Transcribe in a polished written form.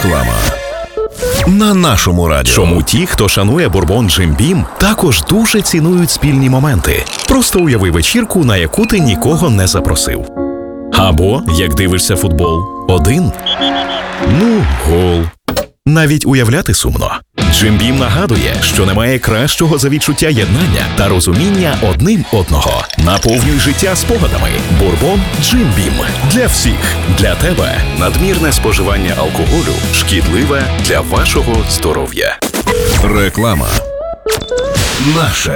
Реклама. На нашому радіо. Чому ті, хто шанує бурбон Джим Бім, також дуже цінують спільні моменти. Просто уяви вечірку, на яку ти нікого не запросив. Або, як дивишся футбол, один. Гол. Навіть уявляти сумно. Джим Бім нагадує, що немає кращого за відчуття єднання та розуміння одним одного. Наповнюй життя спогадами. Бурбон Джим Бім. Для всіх. Для тебе. Надмірне споживання алкоголю шкідливе для вашого здоров'я. Реклама. Наше